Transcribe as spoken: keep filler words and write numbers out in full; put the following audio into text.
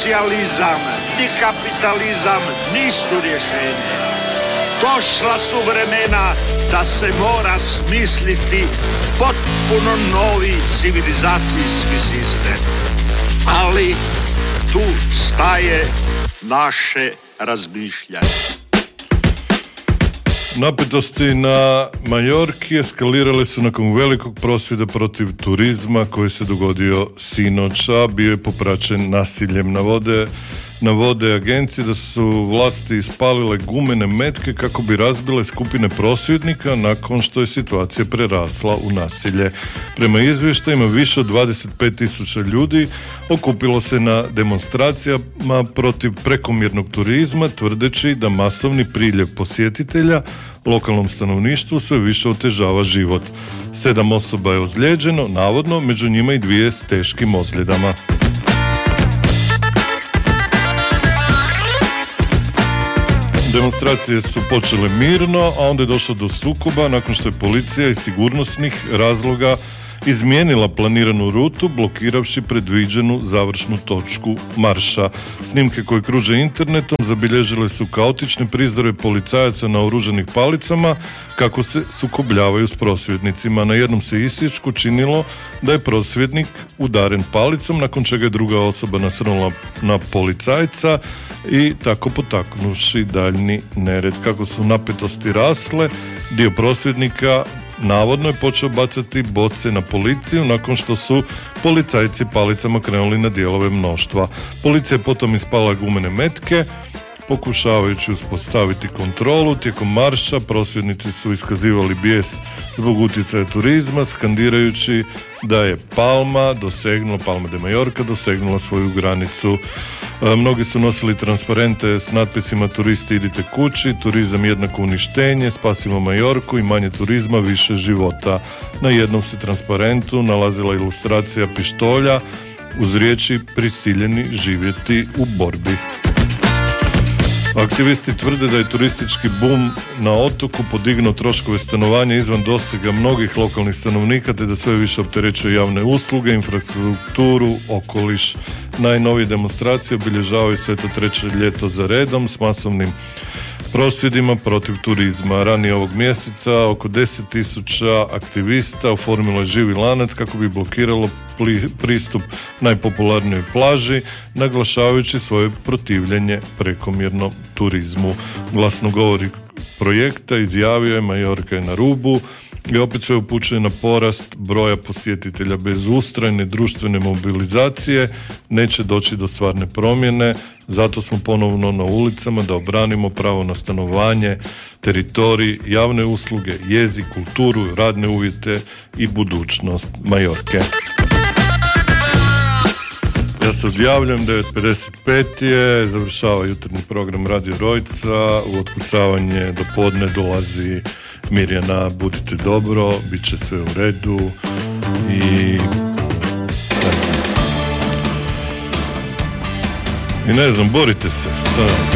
socijalizam ni kapitalizam nisu rješenje. Došla su vremena da se mora smisliti potpuno novi civilizacijski sistem. Ali tu staje naše razmišljanje. Napetosti na Majorki eskalirale su nakon velikog prosvjeda protiv turizma koji se dogodio sinoć, a bio je popraćen nasiljem. Navode, navode agencije da su vlasti ispalile gumene metke kako bi razbile skupine prosvjednika nakon što je situacija prerasla u nasilje. Prema izvještajima više od dvadeset pet tisuća ljudi okupilo se na demonstracijama protiv prekomjernog turizma, tvrdeći da masovni priljev posjetitelja lokalnom stanovništvu sve više otežava život. Sedam osoba je ozlijeđeno, navodno, među njima i dvije s teškim ozljedama. Demonstracije su počele mirno, a onda je došlo do sukoba nakon što je policija iz sigurnosnih razloga izmijenila planiranu rutu, blokiravši predviđenu završnu točku marša. Snimke koje kruže internetom zabilježile su kaotične prizore policajaca na oružanih palicama kako se sukobljavaju s prosvjednicima. Na jednom se isječku činilo da je prosvjednik udaren palicom, nakon čega je druga osoba nasrnula na policajca i tako potaknuši daljni nered. Kako su napetosti rasle, dio prosvjednika navodno je počeo bacati boce na policiju nakon što su policajci palicama krenuli na dijelove mnoštva. Policija je potom ispala gumene metke, pokušavajući uspostaviti kontrolu. Tijekom marša prosvjednici su iskazivali bijes zbog utjecaja turizma, skandirajući da je Palma dosegnula, Palma de Mallorca dosegnula svoju granicu. E, mnogi su nosili transparente s natpisima turisti idite kući, turizam jednako uništenje, spasimo Majorku i manje turizma, više života. Na jednom se transparentu nalazila ilustracija pištolja uz riječi prisiljeni živjeti u borbi. Aktivisti tvrde da je turistički bum na otoku podignuo troškove stanovanja izvan dosega mnogih lokalnih stanovnika, te da sve više opterećuje javne usluge, infrastrukturu, okoliš. Najnovije demonstracije obilježavaju sve to treće ljeto za redom s masovnim prosvjedima protiv turizma. Ranije ovog mjeseca oko deset tisuća aktivista oformilo je živi lanac kako bi blokiralo pli, pristup najpopularnijoj plaži, naglašavajući svoje protivljenje prekomjernom turizmu. Glasnogovornik projekta izjavio je Majorka je na rubu i opet sve upućuje na porast broja posjetitelja. Bez ustrajne društvene mobilizacije neće doći do stvarne promjene, zato smo ponovno na ulicama da obranimo pravo na stanovanje, teritorij, javne usluge, jezik, kulturu, radne uvjete i budućnost Majorke. Ja se odjavljam, devet pedeset pet je, završava jutarnji program Radio Rojca, u otkucavanje do podne dolazi Mirjana, budite dobro, bit će sve u redu i i ne znam, borite se.